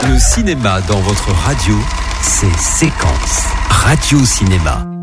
Le cinéma dans votre radio, c'est Séquence Radio Cinéma.